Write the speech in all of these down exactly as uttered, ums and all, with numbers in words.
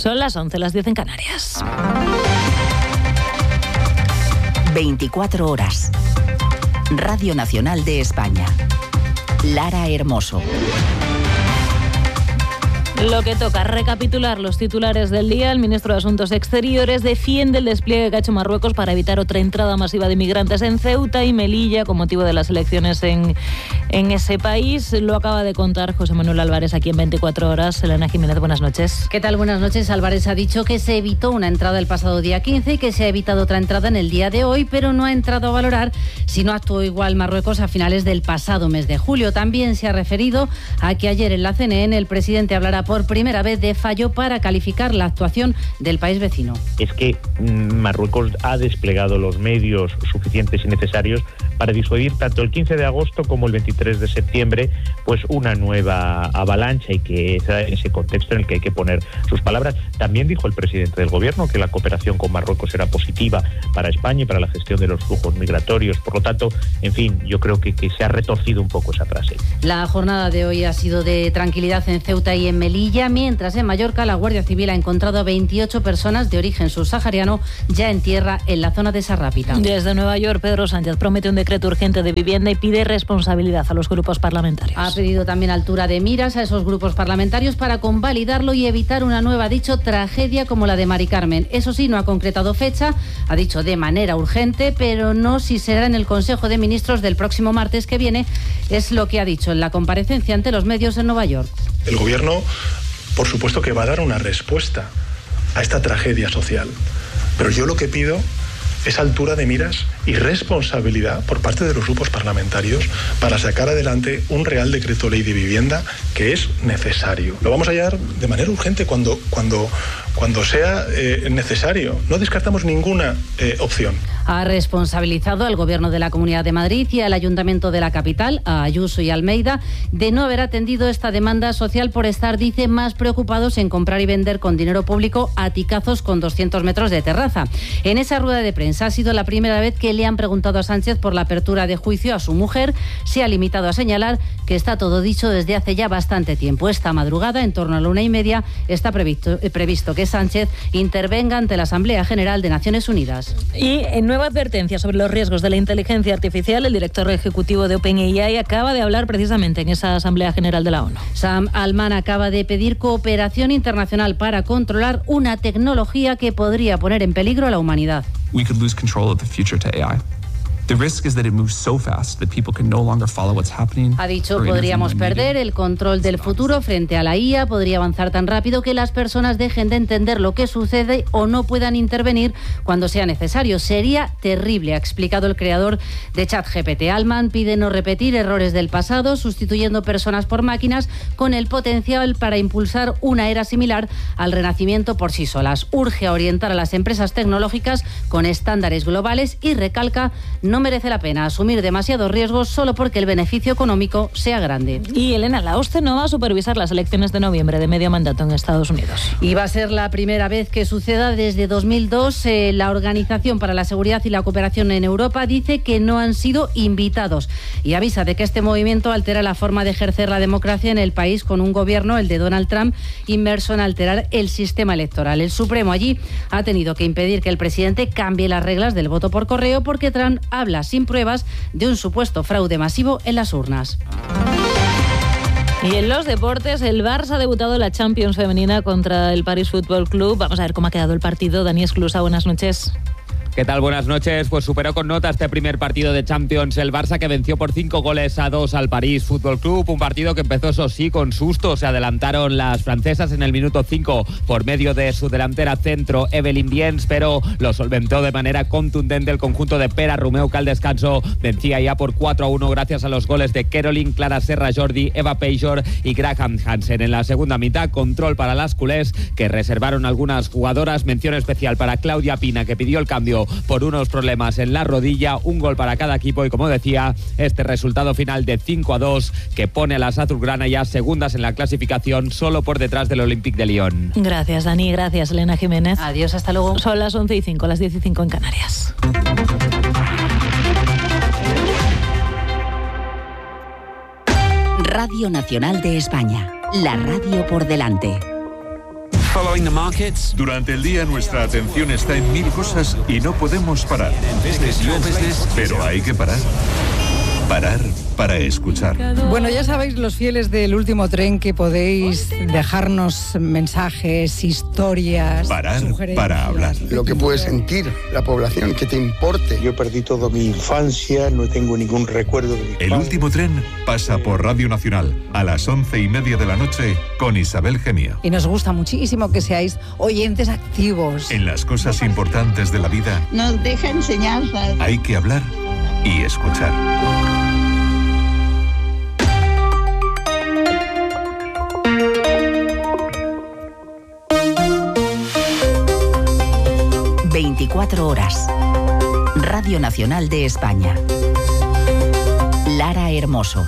Son las once, las diez en Canarias. veinticuatro horas. Radio Nacional de España. Lara Hermoso. Lo que toca, recapitular los titulares del día. El ministro de Asuntos Exteriores defiende el despliegue que ha hecho Marruecos para evitar otra entrada masiva de migrantes en Ceuta y Melilla con motivo de las elecciones en, en ese país. Lo acaba de contar José Manuel Álvarez aquí en veinticuatro horas. Elena Jiménez, buenas noches. ¿Qué tal? Buenas noches. Álvarez ha dicho que se evitó una entrada el pasado día quince y que se ha evitado otra entrada en el día de hoy, pero no ha entrado a valorar si no actuó igual Marruecos a finales del pasado mes de julio. También se ha referido a que ayer en la C N N el presidente hablará por primera vez de fallo para calificar la actuación del país vecino. Es que Marruecos ha desplegado los medios suficientes y necesarios para disuadir tanto el quince de agosto como el veintitrés de septiembre pues una nueva avalancha, y que es ese contexto en el que hay que poner sus palabras. También dijo el presidente del gobierno que la cooperación con Marruecos era positiva para España y para la gestión de los flujos migratorios. Por lo tanto, en fin, yo creo que, que se ha retorcido un poco esa frase. La jornada de hoy ha sido de tranquilidad en Ceuta y en Melilla, mientras en Mallorca la Guardia Civil ha encontrado a veintiocho personas de origen subsahariano ya en tierra en la zona de Sarrápita. Desde Nueva York, Pedro Sánchez promete un decreto urgente de vivienda y pide responsabilidad a los grupos parlamentarios. Ha pedido también altura de miras a esos grupos parlamentarios para convalidarlo y evitar una nueva, ha dicho, tragedia como la de Mari Carmen. Eso sí, no ha concretado fecha, ha dicho de manera urgente, pero no si será en el Consejo de Ministros del próximo martes que viene, es lo que ha dicho en la comparecencia ante los medios en Nueva York. El Gobierno, por supuesto, que va a dar una respuesta a esta tragedia social, pero yo lo que pido es altura de miras y responsabilidad por parte de los grupos parlamentarios para sacar adelante un Real Decreto Ley de Vivienda que es necesario. Lo vamos a hallar de manera urgente cuando, cuando, cuando sea eh, necesario. No descartamos ninguna eh, opción. Ha responsabilizado al Gobierno de la Comunidad de Madrid y al Ayuntamiento de la capital, a Ayuso y Almeida, de no haber atendido esta demanda social por estar, dice, más preocupados en comprar y vender con dinero público aticazos con doscientos metros de terraza. En esa rueda de prensa ha sido la primera vez que le han preguntado a Sánchez por la apertura de juicio a su mujer. Se ha limitado a señalar que está todo dicho desde hace ya bastante tiempo. Esta madrugada, en torno a la una y media, está previsto, eh, previsto que Sánchez intervenga ante la Asamblea General de Naciones Unidas. Y en nueva advertencia sobre los riesgos de la inteligencia artificial, el director ejecutivo de OpenAI acaba de hablar precisamente en esa Asamblea General de la ONU. Sam Altman acaba de pedir cooperación internacional para controlar una tecnología que podría poner en peligro a la humanidad. We could lose control of the future to A I. The risk is that it moves so fast that people can no longer follow what's happening. Ha dicho, podríamos perder el control del futuro frente a la I A, podría avanzar tan rápido que las personas dejen de entender lo que sucede o no puedan intervenir cuando sea necesario. Sería terrible, ha explicado el creador de ChatGPT. Altman pide no repetir errores del pasado, sustituyendo personas por máquinas, con el potencial para impulsar una era similar al Renacimiento por sí solas. Urge a orientar a las empresas tecnológicas con estándares globales y recalca, no merece la pena asumir demasiados riesgos solo porque el beneficio económico sea grande. Y Elena, la OSCE no va a supervisar las elecciones de noviembre de medio mandato en Estados Unidos. Y va a ser la primera vez que suceda desde dos mil dos. Eh, la Organización para la Seguridad y la Cooperación en Europa dice que no han sido invitados y avisa de que este movimiento altera la forma de ejercer la democracia en el país, con un gobierno, el de Donald Trump, inmerso en alterar el sistema electoral. El Supremo allí ha tenido que impedir que el presidente cambie las reglas del voto por correo porque Trump ha habla sin pruebas de un supuesto fraude masivo en las urnas. Y en los deportes, el Barça ha debutado en la Champions femenina contra el Paris Football Club. Vamos a ver cómo ha quedado el partido. Dani Esclusa, buenas noches. ¿Qué tal? Buenas noches. Pues superó con nota este primer partido de Champions el Barça, que venció por cinco goles a dos al París Fútbol Club. Un partido que empezó, eso sí, con susto. Se adelantaron las francesas en el minuto cinco por medio de su delantera centro, Evelyn Viens, pero lo solventó de manera contundente el conjunto de Pera Romeu, que al descanso vencía ya por cuatro a uno gracias a los goles de Caroline, Clara Serra Jordi, Eva Pejor y Graham Hansen. En la segunda mitad, control para las culés, que reservaron algunas jugadoras. Mención especial para Claudia Pina, que pidió el cambio por unos problemas en la rodilla. Un gol para cada equipo y, como decía, este resultado final de cinco a dos que pone a las azulgrana ya segundas en la clasificación, solo por detrás del Olympique de Lyon. Gracias, Dani. Gracias, Elena Jiménez. Adiós, hasta luego. Son las once y cinco, las diez y cinco en Canarias. Radio Nacional de España, la radio por delante. following the markets. Durante el día nuestra atención está en mil cosas y no podemos parar. Business, your business. Pero hay que parar. Parar para escuchar. Bueno, ya sabéis, los fieles del Último Tren, que podéis dejarnos mensajes, historias, Parar para hablar. Lo que puede sentir la población, que te importe. Yo perdí toda mi infancia, no tengo ningún recuerdo de mi El padre. Último Tren pasa por Radio Nacional a las once y media de la noche con Isabel Gemia. Y nos gusta muchísimo que seáis oyentes activos. En las cosas importantes de la vida nos deja enseñanzas. Hay que hablar y escuchar. veinticuatro horas. Radio Nacional de España. Lara Hermoso.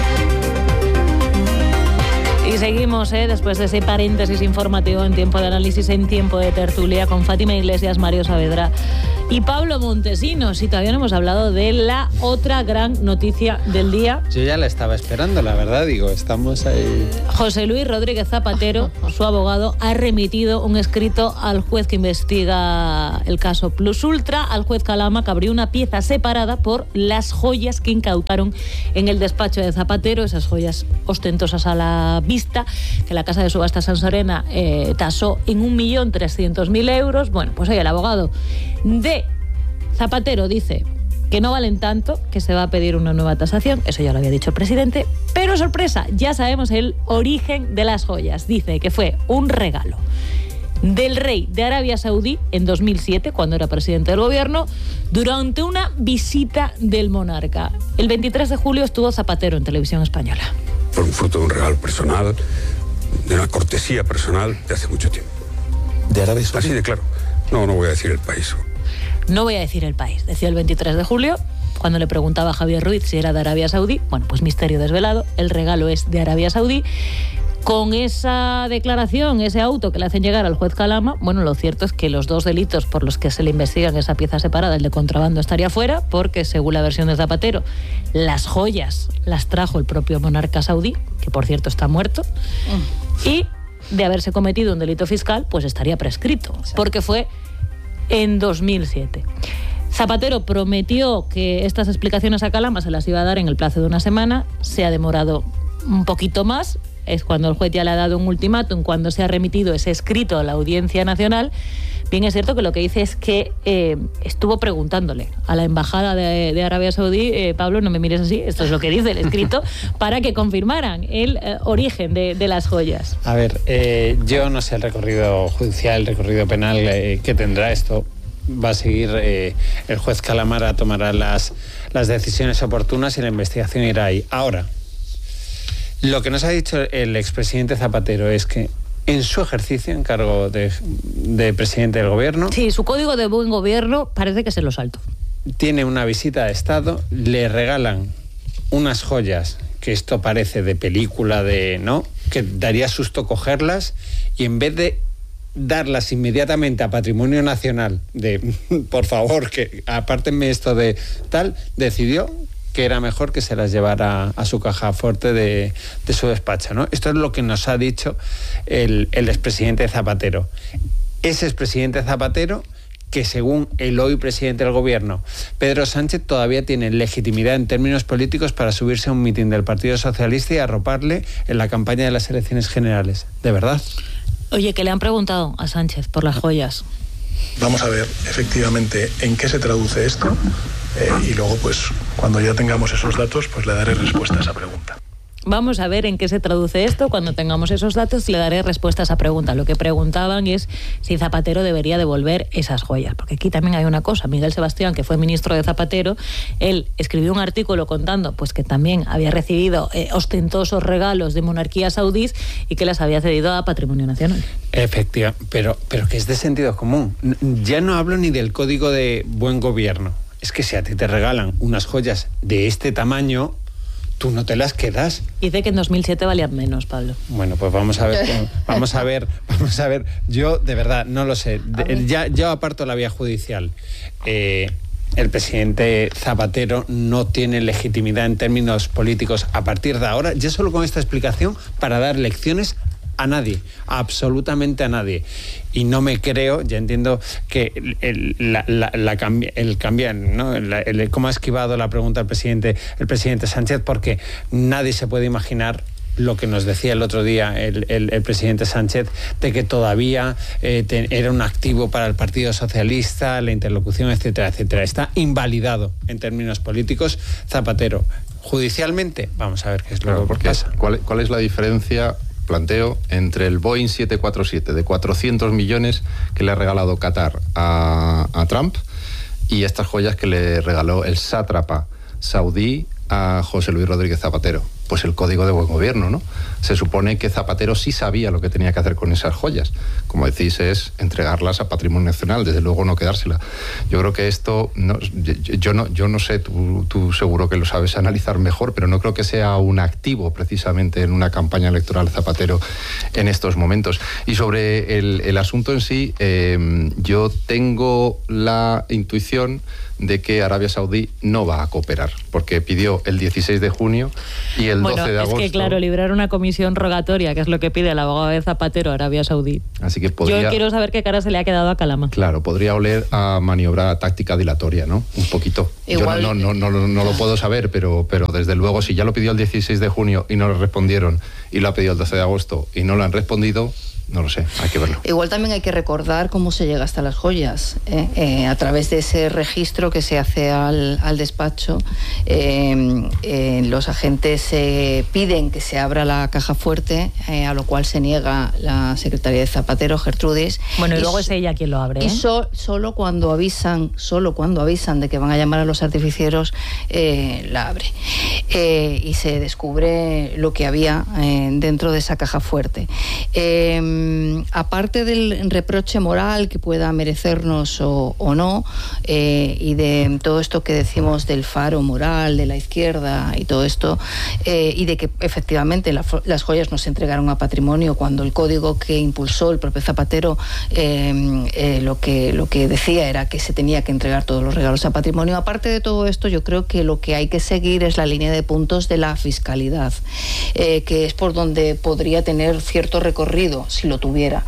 Y seguimos, ¿eh? después de ese paréntesis informativo en tiempo de análisis, en tiempo de tertulia, con Fátima Iglesias, Mario Saavedra y Pablo Montesinos. Y todavía no hemos hablado de la otra gran noticia del día. Yo ya la estaba esperando, la verdad, digo, estamos ahí. José Luis Rodríguez Zapatero, su abogado, ha remitido un escrito al juez que investiga el caso Plus Ultra, al juez Calama, que abrió una pieza separada por las joyas que incautaron en el despacho de Zapatero, esas joyas ostentosas a la vista, que la casa de subasta Sansorena eh, tasó en un millón trescientos mil euros. Bueno, pues hoy el abogado de Zapatero dice que no valen tanto, que se va a pedir una nueva tasación, eso ya lo había dicho el presidente, pero sorpresa, ya sabemos el origen de las joyas. Dice que fue un regalo del rey de Arabia Saudí en dos mil siete, cuando era presidente del gobierno, durante una visita del monarca. El veintitrés de julio estuvo Zapatero en Televisión Española. Por un fruto de un regalo personal, de una cortesía personal de hace mucho tiempo. ¿De Arabia Saudí? Así de claro. No, no voy a decir el país. No voy a decir el país, decía el veintitrés de julio, cuando le preguntaba a Javier Ruiz si era de Arabia Saudí. Bueno, pues misterio desvelado, el regalo es de Arabia Saudí. Con esa declaración, ese auto que le hacen llegar al juez Calama, bueno, lo cierto es que los dos delitos por los que se le investigan esa pieza separada, el de contrabando, estaría fuera, porque según la versión de Zapatero, las joyas las trajo el propio monarca saudí, que por cierto está muerto, mm. y de haberse cometido un delito fiscal, pues estaría prescrito, porque fue en dos mil siete. Zapatero prometió que estas explicaciones a Calama se las iba a dar en el plazo de una semana, se ha demorado un poquito más. Es cuando el juez ya le ha dado un ultimátum, cuando se ha remitido ese escrito a la Audiencia Nacional. Bien, es cierto que lo que dice es que eh, estuvo preguntándole a la Embajada de, de Arabia Saudí, eh, Pablo, no me mires así, esto es lo que dice el escrito, para que confirmaran el eh, origen de, de las joyas. A ver, eh, yo no sé el recorrido judicial, el recorrido penal eh, que tendrá esto. Va a seguir, eh, el juez Calamara tomará las, las decisiones oportunas y la investigación irá ahí. Ahora, lo que nos ha dicho el expresidente Zapatero es que en su ejercicio en cargo de, de presidente del gobierno... Sí, su código de buen gobierno parece que se lo saltó. Tiene una visita de Estado, le regalan unas joyas, que esto parece de película, de ¿no? que daría susto cogerlas, y en vez de darlas inmediatamente a Patrimonio Nacional, de por favor, que apártenme esto de tal, decidió que era mejor que se las llevara a su caja fuerte de, de su despacho, ¿no? Esto es lo que nos ha dicho el, el expresidente Zapatero. Ese expresidente Zapatero, que según el hoy presidente del gobierno, Pedro Sánchez, todavía tiene legitimidad en términos políticos para subirse a un mitin del Partido Socialista y arroparle en la campaña de las elecciones generales. ¿De verdad? Oye, que le han preguntado a Sánchez por las joyas. Vamos a ver efectivamente en qué se traduce esto. Eh, y luego, pues, cuando ya tengamos esos datos, pues le daré respuesta a esa pregunta. Vamos a ver en qué se traduce esto. Cuando tengamos esos datos, le daré respuesta a esa pregunta. Lo que preguntaban es si Zapatero debería devolver esas joyas. Porque aquí también hay una cosa. Miguel Sebastián, que fue ministro de Zapatero, él escribió un artículo contando pues que también había recibido eh, ostentosos regalos de monarquías saudíes y que las había cedido a Patrimonio Nacional. Efectivamente, pero, pero que es de sentido común. Ya no hablo ni del código de buen gobierno. Es que si a ti te regalan unas joyas de este tamaño, tú no te las quedas. Dice que en dos mil siete valían menos, Pablo. Bueno, pues vamos a ver, vamos a ver, vamos a ver. Yo, de verdad, no lo sé. De, ya, yo aparto la vía judicial. Eh, el presidente Zapatero no tiene legitimidad en términos políticos a partir de ahora, ya solo con esta explicación, para dar lecciones a nadie, absolutamente a nadie. Y no me creo, ya entiendo que el, el, la, la, la cambi- el cambiar, ¿no? El, el, cómo ha esquivado la pregunta el presidente, el presidente Sánchez, porque nadie se puede imaginar lo que nos decía el otro día el, el, el presidente Sánchez, de que todavía eh, te, era un activo para el Partido Socialista, la interlocución, etcétera, etcétera. Está invalidado en términos políticos Zapatero. Judicialmente, vamos a ver qué es claro, lo que porque pasa. ¿cuál, ¿Cuál es la diferencia, planteo, entre el Boeing siete cuatro siete de cuatrocientos millones que le ha regalado Qatar a, a Trump y estas joyas que le regaló el sátrapa saudí a José Luis Rodríguez Zapatero? Pues el código de buen gobierno, ¿no? Se supone que Zapatero sí sabía lo que tenía que hacer con esas joyas. Como decís, es entregarlas a Patrimonio Nacional, desde luego no quedársela. Yo creo que esto, no, yo, yo, no, yo no sé, tú, tú seguro que lo sabes analizar mejor, pero no creo que sea un activo precisamente en una campaña electoral Zapatero en estos momentos. Y sobre el, el asunto en sí, eh, yo tengo la intuición de que Arabia Saudí no va a cooperar, porque pidió el dieciséis de junio y el bueno, doce de agosto... es que claro, librar una comisión rogatoria, que es lo que pide el abogado de Zapatero a Arabia Saudí. Así que podría... Yo quiero saber qué cara se le ha quedado a Calama. Claro, podría oler a maniobra táctica dilatoria, ¿no? Un poquito. Igual... Yo no, no, no, no, no lo puedo saber, pero, pero desde luego, si ya lo pidió el dieciséis de junio y no le respondieron, y lo ha pedido el doce de agosto y no lo han respondido... No lo sé, hay que verlo. Igual también hay que recordar cómo se llega hasta las joyas, ¿eh? Eh, a través de ese registro que se hace al, al despacho. Eh, eh, los agentes eh, piden que se abra la caja fuerte, eh, a lo cual se niega la secretaria de Zapatero, Gertrudis. Bueno, y, y luego es ella quien lo abre, ¿eh? Y so, solo cuando avisan, solo cuando avisan de que van a llamar a los artificieros, eh, la abre. Eh, y se descubre lo que había eh, dentro de esa caja fuerte. Eh, Aparte del reproche moral que pueda merecernos o, o no, eh, y de todo esto que decimos del faro moral de la izquierda y todo esto, eh, y de que efectivamente la, las joyas no se entregaron a patrimonio cuando el código que impulsó el propio Zapatero eh, eh, lo que, lo que decía era que se tenía que entregar todos los regalos a patrimonio. Aparte de todo esto, yo creo que lo que hay que seguir es la línea de puntos de la fiscalidad, eh, que es por donde podría tener cierto recorrido si lo tuviera.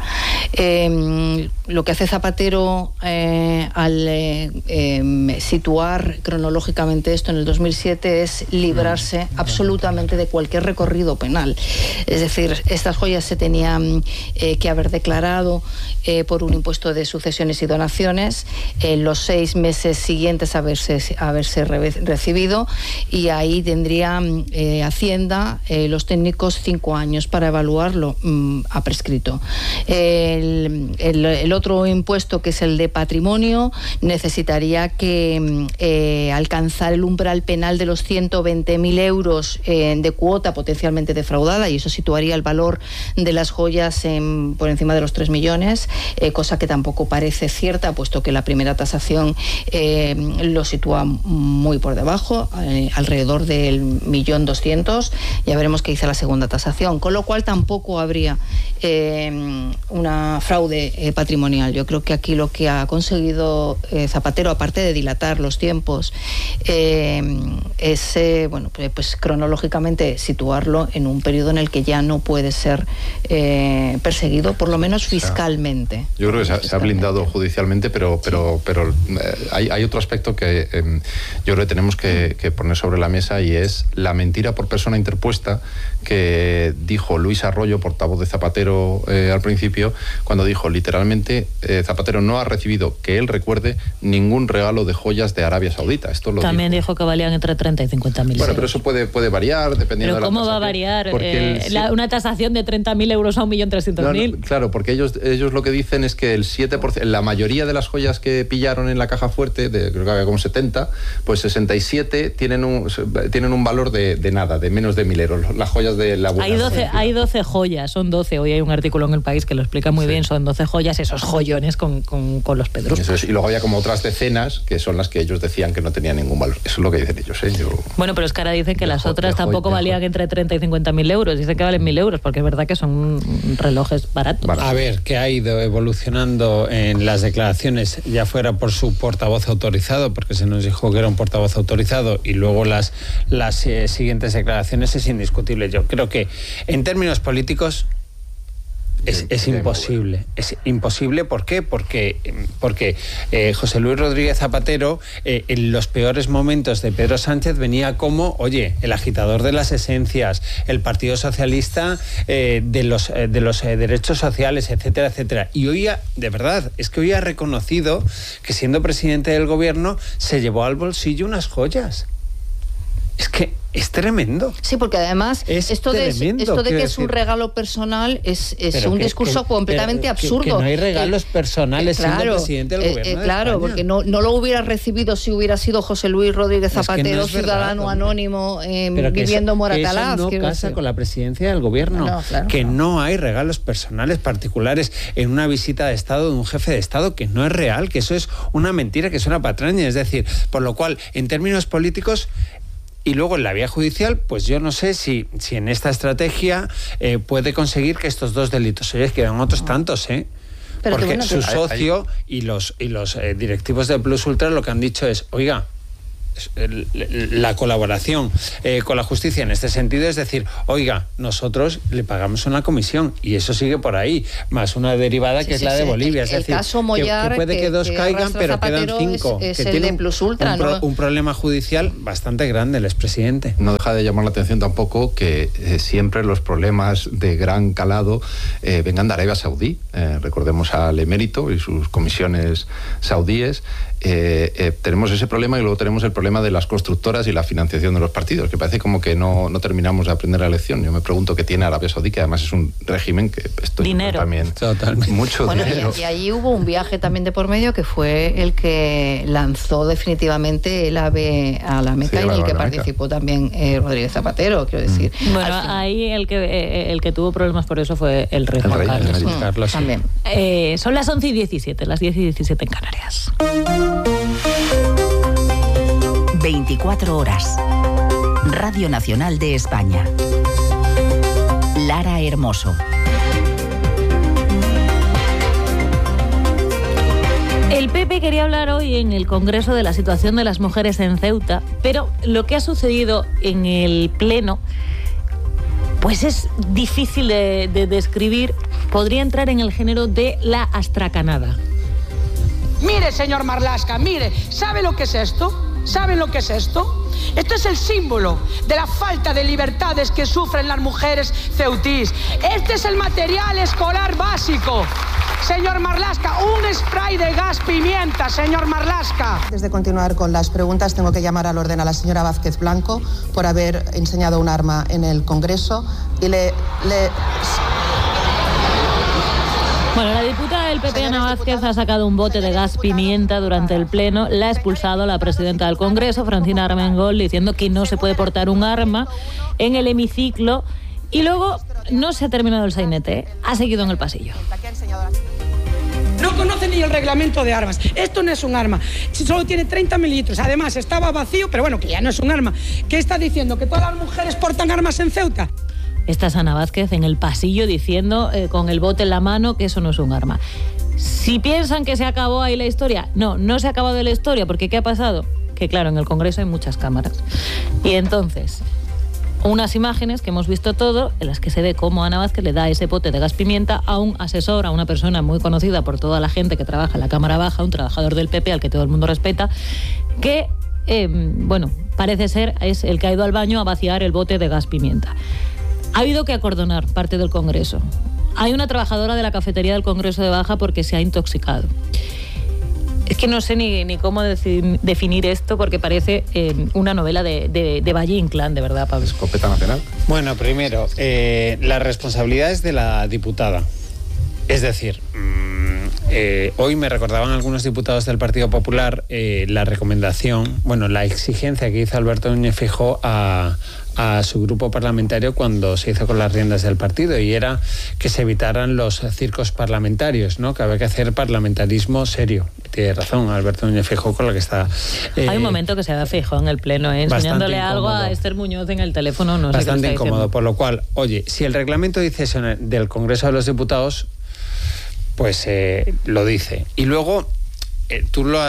Eh, lo que hace Zapatero eh, al eh, eh, situar cronológicamente esto en el dos mil siete es librarse absolutamente de cualquier recorrido penal. Es decir, estas joyas se tenían eh, que haber declarado eh, por un impuesto de sucesiones y donaciones en los seis meses siguientes a haberse, a haberse re recibido, y ahí tendría eh, Hacienda, eh, los técnicos, cinco años para evaluarlo. Mm, ha prescrito. El, el, el otro impuesto, que es el de patrimonio, necesitaría que eh, alcanzar el umbral penal de los ciento veinte mil euros eh, de cuota potencialmente defraudada, y eso situaría el valor de las joyas en, por encima de los tres millones, eh, cosa que tampoco parece cierta, puesto que la primera tasación eh, lo sitúa muy por debajo, eh, alrededor del millón doscientos. Ya veremos qué dice la segunda tasación, con lo cual tampoco habría eh, una fraude eh, patrimonial. Yo creo que aquí lo que ha conseguido eh, Zapatero, aparte de dilatar los tiempos, eh, es eh, bueno, pues, pues cronológicamente situarlo en un periodo en el que ya no puede ser eh, perseguido, por lo menos fiscalmente. Yo creo que se ha, se ha blindado judicialmente, pero pero pero eh, hay, hay otro aspecto que eh, yo creo que tenemos que, que poner sobre la mesa, y es la mentira por persona interpuesta que dijo Luis Arroyo, portavoz de Zapatero eh, al principio, cuando dijo literalmente eh, Zapatero no ha recibido, que él recuerde, ningún regalo de joyas de Arabia Saudita. Esto lo También dijo. dijo que valían entre treinta y cincuenta mil. Bueno, pero eso puede, puede variar dependiendo ¿Pero de la cómo va a tasación. variar Porque eh, la, una tasación de treinta mil euros a un millón trescientos mil? No, no, claro, porque ellos, ellos lo que dicen es que el siete por ciento, la mayoría de las joyas que pillaron en la caja fuerte, de, creo que había como setenta, pues sesenta y siete tienen un, tienen un valor de, de nada, de menos de mil euros. Las joyas de la buena. Hay doce, hay doce joyas, son doce. Hoy hay un artículo en El País que lo explica muy sí. bien. Son doce joyas, esos joyones con, con, con los pedruscos. Eso es. Y luego había como otras decenas que son las que ellos decían que no tenían ningún valor. Eso es lo que dicen ellos. ¿eh? Yo, bueno, pero es que ahora dicen que las otras tampoco de valían entre treinta y cincuenta mil euros. Dicen que valen mil euros, porque es verdad que son relojes baratos. A ver, que ha ido evolucionando en las declaraciones, ya fuera por su portavoz autorizado, porque se nos dijo que era un portavoz autorizado, y luego las, las eh, siguientes declaraciones, es indiscutible. Yo creo que en términos políticos Es, es imposible, es imposible. ¿Por qué? Porque, porque eh, José Luis Rodríguez Zapatero, eh, en los peores momentos de Pedro Sánchez, venía como, oye, el agitador de las esencias, el Partido Socialista eh, de los, eh, de los eh, derechos sociales, etcétera, etcétera. Y hoy, ha, de verdad, es que hoy ha reconocido que siendo presidente del gobierno se llevó al bolsillo unas joyas. Es que es tremendo. Sí, porque además es esto de, tremendo, esto de que decir. es un regalo personal es, es un que, discurso que, completamente pero, absurdo. Que, que no hay regalos personales eh, claro, siendo presidente del eh, gobierno eh, de Claro, España. porque no, no lo hubiera recibido si hubiera sido José Luis Rodríguez Zapatero, es que no es ciudadano verdad, anónimo, eh, pero que viviendo eso, en Moratalaz. Que eso no casa decir. con la presidencia del gobierno. No, claro, que no. no hay regalos personales particulares en una visita de Estado de un jefe de Estado, que no es real, que eso es una mentira, que es una patraña. Es decir, por lo cual, en términos políticos, y luego en la vía judicial, pues yo no sé si, si en esta estrategia eh, puede conseguir que estos dos delitos, oye, quedan otros tantos, ¿eh? Pero Porque bueno, su que... socio y los, y los eh, directivos de Plus Ultra lo que han dicho es, oiga, la colaboración eh, con la justicia en este sentido es decir, oiga, nosotros le pagamos una comisión y eso sigue por ahí, más una derivada que sí, es sí, la de sí. Bolivia. El, es el decir, caso Mollar, que, que puede que, que dos que caigan, pero quedan cinco. Es, es que el tiene de Plus Ultra, un, pro, ¿no? un problema judicial bastante grande el expresidente. No deja de llamar la atención tampoco que eh, siempre los problemas de gran calado eh, vengan de Arabia Saudí. Eh, recordemos al emérito y sus comisiones saudíes. Eh, eh, tenemos ese problema y luego tenemos el problema de las constructoras y la financiación de los partidos, que parece como que no, no terminamos de aprender la lección. Yo me pregunto qué tiene Arabia Saudí, que además es un régimen que estoy dinero. también totalmente mucho bueno, dinero. Y, y allí hubo un viaje también de por medio que fue el que lanzó definitivamente el AVE a la Meca, sí, y en el que participó Meca. también eh, Rodríguez Zapatero, quiero decir. Mm. Bueno, ahí el que eh, el que tuvo problemas por eso fue el rey, el Juan rey Carlos. El rey Carlos sí. También. Eh, son las once y diecisiete, las diez y diecisiete en Canarias. veinticuatro horas. Radio Nacional de España. Lara Hermoso. El P P quería hablar hoy en el Congreso de la situación de las mujeres en Ceuta, pero lo que ha sucedido en el Pleno pues es difícil de, de describir. Podría entrar en el género de la astracanada. Mire, señor Marlaska, mire, ¿sabe lo que es esto? ¿Saben lo que es esto? Esto es el símbolo de la falta de libertades que sufren las mujeres ceutís. Este es el material escolar básico. Señor Marlaska, un spray de gas pimienta, señor Marlaska. Antes de continuar con las preguntas, tengo que llamar al orden a la señora Vázquez Blanco por haber enseñado un arma en el Congreso y le... le... Bueno, la diputada del P P, Ana Vázquez, ha sacado un bote de gas pimienta durante el Pleno. La ha expulsado la presidenta del Congreso, Francina Armengol, diciendo que no se puede portar un arma en el hemiciclo. Y luego no se ha terminado el sainete, ¿eh? Ha seguido en el pasillo. No conoce ni el reglamento de armas. Esto no es un arma. Solo tiene treinta mililitros. Además, estaba vacío, pero bueno, que ya no es un arma. ¿Qué está diciendo? ¿Que todas las mujeres portan armas en Ceuta? Esta es Ana Vázquez en el pasillo diciendo eh, con el bote en la mano que eso no es un arma. Si piensan que se acabó ahí la historia, no, no se ha acabado la historia, porque ¿qué ha pasado? Que claro, en el Congreso hay muchas cámaras. Y entonces, unas imágenes que hemos visto todo, en las que se ve cómo Ana Vázquez le da ese bote de gas pimienta a un asesor, a una persona muy conocida por toda la gente que trabaja en la Cámara Baja, un trabajador del P P al que todo el mundo respeta, que, eh, bueno, parece ser es el que ha ido al baño a vaciar el bote de gas pimienta. Ha habido que acordonar parte del Congreso. Hay una trabajadora de la cafetería del Congreso de Baja porque se ha intoxicado. Es que no sé ni, ni cómo decir, definir esto, porque parece eh, una novela de, de, de Valle Inclán, de verdad, Pablo. ¿Escopeta nacional? Bueno, primero, eh, la responsabilidad es de la diputada. Es decir, mmm, eh, hoy me recordaban algunos diputados del Partido Popular eh, la recomendación, bueno, la exigencia que hizo Alberto Núñez Feijóo a, a su grupo parlamentario cuando se hizo con las riendas del partido, y era que se evitaran los circos parlamentarios, ¿no? Que había que hacer parlamentarismo serio. Tiene razón Alberto Núñez Feijóo con lo que está... Eh, Hay un momento que se da Feijóo en el Pleno, ¿eh? enseñándole algo a Esther Muñoz en el teléfono. No sé bastante qué está incómodo, diciendo. por lo cual, oye, si el reglamento dice eso del Congreso de los Diputados, pues eh, lo dice. Y luego, eh, tú lo has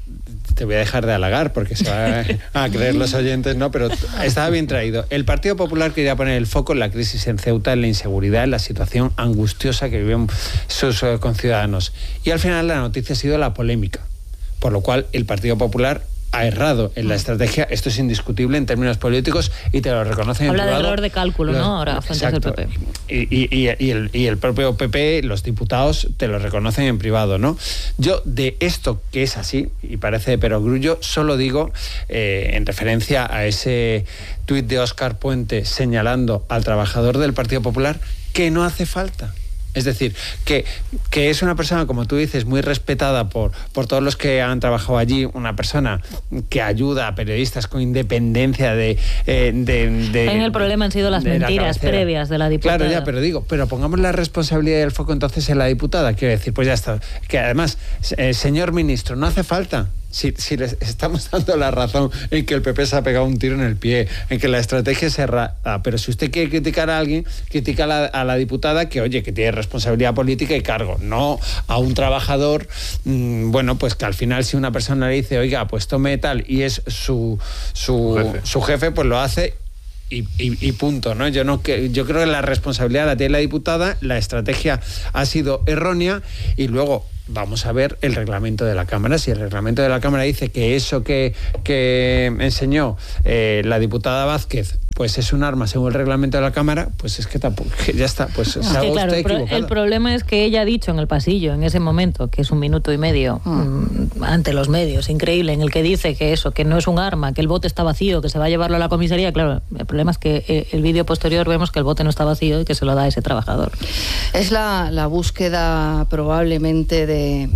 te voy a dejar de halagar porque se van a creer los oyentes, ¿no? Pero estaba bien traído. El Partido Popular quería poner el foco en la crisis en Ceuta, en la inseguridad, en la situación angustiosa que viven sus eh, conciudadanos. Y al final la noticia ha sido la polémica, por lo cual el Partido Popular ha errado en la estrategia. Esto es indiscutible en términos políticos y te lo reconocen en privado. Habla de error de cálculo, los, ¿no? Ahora, frente al P P. Y, y, y, y, el, y el propio P P, los diputados, te lo reconocen en privado, ¿no? Yo, de esto que es así, y parece de perogrullo, solo digo, eh, en referencia a ese tuit de Óscar Puente señalando al trabajador del Partido Popular, que no hace falta. Es decir, que, que es una persona, como tú dices, muy respetada por, por todos los que han trabajado allí, una persona que ayuda a periodistas con independencia de... Eh, de, de en el problema han sido las mentiras previas de la diputada. Claro, ya, pero digo, pero pongamos la responsabilidad del foco entonces en la diputada. Quiero decir, pues ya está. Que además, eh, señor ministro, no hace falta... Si, si les estamos dando la razón en que el P P se ha pegado un tiro en el pie, en que la estrategia es errada, pero si usted quiere criticar a alguien, critica a la, a la diputada que, oye, que tiene responsabilidad política y cargo, no a un trabajador, mmm, bueno, pues que al final si una persona le dice, oiga, pues tome tal, y es su, su, jefe. su jefe, pues lo hace... Y, y, y punto, ¿no? Yo no que yo creo que la responsabilidad la tiene la diputada, la estrategia ha sido errónea y luego vamos a ver el reglamento de la Cámara. Si el reglamento de la Cámara dice que eso que, que enseñó eh, la diputada Vázquez pues es un arma según el reglamento de la Cámara, pues es que tampoco, que ya está, pues se ha claro, usted equivocada. El problema es que ella ha dicho en el pasillo, en ese momento, que es un minuto y medio, mm. mmm, ante los medios, increíble, en el que dice que eso, que no es un arma, que el bote está vacío, que se va a llevarlo a la comisaría. Claro, el problema es que eh, el vídeo posterior vemos que el bote no está vacío y que se lo da a ese trabajador. Es la, la búsqueda probablemente de,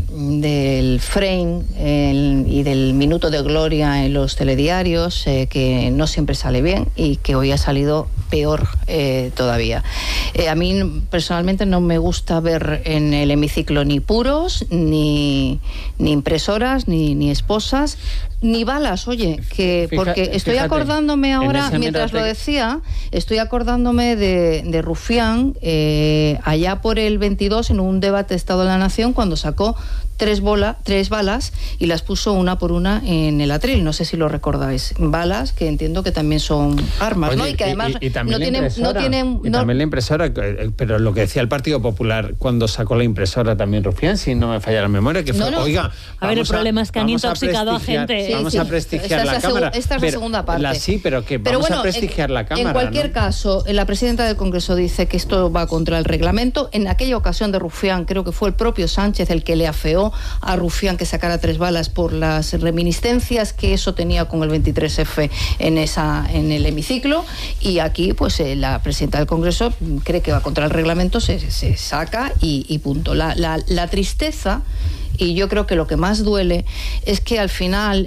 del frame el, y del minuto de gloria en los telediarios, eh, que no siempre sale bien y que hoy ha salido peor eh, todavía. Eh, a mí personalmente no me gusta ver en el hemiciclo ni puros, ni, ni impresoras, ni, ni esposas, ni balas, oye, que Fija, porque estoy fíjate, acordándome ahora, mientras lo decía, estoy acordándome de, de Rufián, eh, allá por el veintidós, en un debate de Estado de la Nación, cuando sacó tres, bola, tres balas y las puso una por una en el atril. No sé si lo recordáis. Balas que entiendo que también son armas, Oye, ¿no? Y que además y, y, y no tienen... No tienen y no... también la impresora, pero lo que decía el Partido Popular cuando sacó la impresora también, Rufián, si no me falla la memoria, que fue, no, no. oiga... A ver, el problema es que han intoxicado a, a gente. Sí, vamos sí. a prestigiar esta la, la Cámara. Esta es la segunda parte. La, sí, pero que pero vamos bueno, a prestigiar en, la Cámara. En cualquier ¿no? caso, la presidenta del Congreso dice que esto va contra el reglamento. En aquella ocasión de Rufián, creo que fue el propio Sánchez el que le afeó a Rufián que sacara tres balas por las reminiscencias que eso tenía con el veintitrés efe en, esa, en el hemiciclo. Y aquí, pues eh, la presidenta del Congreso cree que va contra el reglamento, se, se saca y, y punto. La, la, la tristeza... Y yo creo que lo que más duele es que al final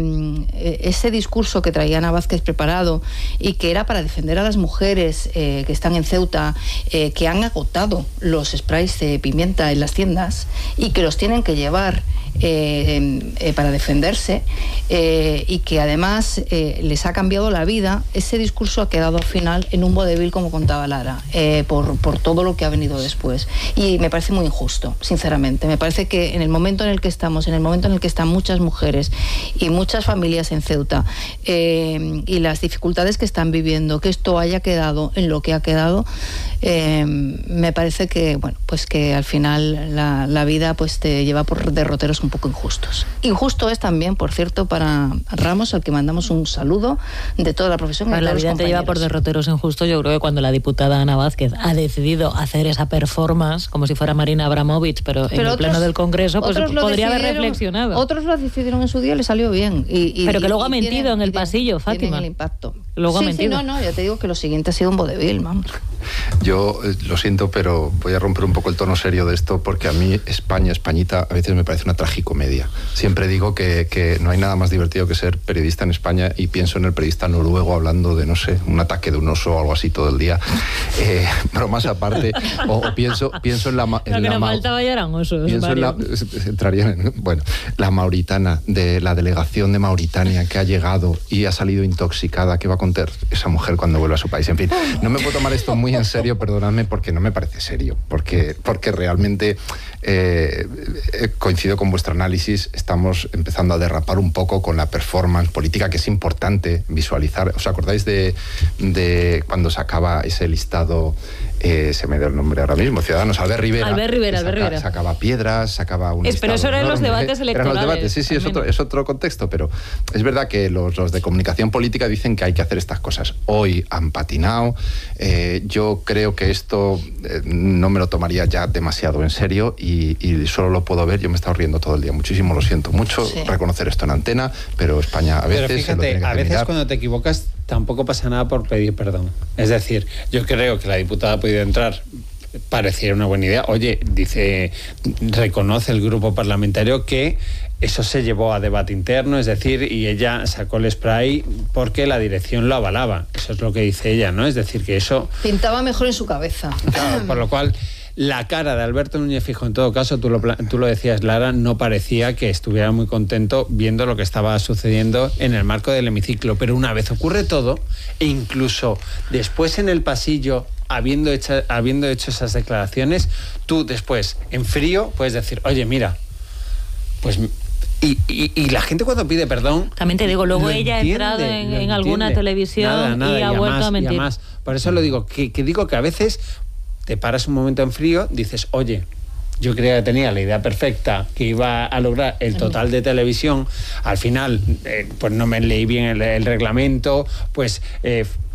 eh, ese discurso que traía Ana Vázquez preparado y que era para defender a las mujeres eh, que están en Ceuta, eh, que han agotado los sprays de pimienta en las tiendas y que los tienen que llevar eh, eh, para defenderse eh, y que además eh, les ha cambiado la vida, ese discurso ha quedado al final en un vodevil, como contaba Lara, eh, por, por todo lo que ha venido después. Y me parece muy injusto, sinceramente. Me parece que en el momento en el que estamos, en el momento en el que están muchas mujeres y muchas familias en Ceuta eh, y las dificultades que están viviendo, que esto haya quedado en lo que ha quedado, eh, me parece que, bueno, pues que al final la, la vida pues te lleva por derroteros un poco injustos. Injusto es también, por cierto, para Ramos, al que mandamos un saludo de toda la profesión. Pues la vida te lleva por derroteros injustos. Yo creo que cuando la diputada Ana Vázquez ha decidido hacer esa performance, como si fuera Marina Abramovich, pero, pero en otros, el pleno del Congreso, pues podría haber reflexionado. Otros lo decidieron en su día y le salió bien. Y, y, pero que y, luego ha mentido tienen, en el pasillo, Fátima. Tienen el impacto. Luego sí, ha mentido. Sí, no, no, ya te digo que lo siguiente ha sido un vodevil, vamos. Yo eh, lo siento, pero voy a romper un poco el tono serio de esto, porque a mí España, Españita, a veces me parece una tragicomedia. Siempre digo que, que no hay nada más divertido que ser periodista en España, y pienso en el periodista noruego hablando de, no sé, un ataque de un oso o algo así todo el día. Eh, bromas aparte, o, o pienso, pienso en la... En Lo que la nos faltaba ya eran osos, pienso en la, entraría en, bueno, la mauritana, de la delegación de Mauritania que ha llegado y ha salido intoxicada. ¿Qué va a contar esa mujer cuando vuelva a su país? En fin, no me puedo tomar esto muy muy en serio, perdonadme, porque no me parece serio, porque, porque realmente eh, coincido con vuestro análisis, estamos empezando a derrapar un poco con la performance política, que es importante visualizar. ¿Os acordáis de, de cuando sacaba ese listado, eh, se me dio el nombre ahora mismo, Ciudadanos, Albert Rivera? Albert Rivera, saca, Albert Rivera. Sacaba piedras, sacaba un es, Pero eso eran los debates electorales. Eran los debates, sí, sí, es otro, es otro contexto, pero es verdad que los, los de comunicación política dicen que hay que hacer estas cosas. Hoy han patinado. Eh, yo creo que esto eh, no me lo tomaría ya demasiado en serio y, y solo lo puedo ver. Yo me he estado riendo todo el día. Muchísimo, lo siento mucho sí. reconocer esto en antena, pero España a veces... Pero fíjate, se lo tiene que a veces terminar. Cuando te equivocas tampoco pasa nada por pedir perdón. Es decir, yo creo que la diputada ha podido entrar... Pareciera una buena idea. Oye, dice, reconoce el grupo parlamentario que eso se llevó a debate interno, es decir, y ella sacó el spray porque la dirección lo avalaba. Eso es lo que dice ella, ¿no? Es decir, que eso... Pintaba mejor en su cabeza. Claro, por lo cual... La cara de Alberto Núñez Feijóo, en todo caso, tú lo, tú lo decías, Lara, no parecía que estuviera muy contento viendo lo que estaba sucediendo en el marco del hemiciclo. Pero una vez ocurre todo, e incluso después en el pasillo, habiendo hecho, habiendo hecho esas declaraciones, tú después, en frío, puedes decir, oye, mira, pues... Y, y, y la gente cuando pide perdón... También te digo, luego ella ha entrado en, en alguna televisión nada, nada, y ha y vuelto además, a mentir. Además, por eso lo digo, que, que digo que a veces... te paras un momento en frío, dices, oye, yo creía que tenía la idea perfecta, que iba a lograr el total de televisión, al final, eh, pues no me leí bien el, el reglamento, pues eh,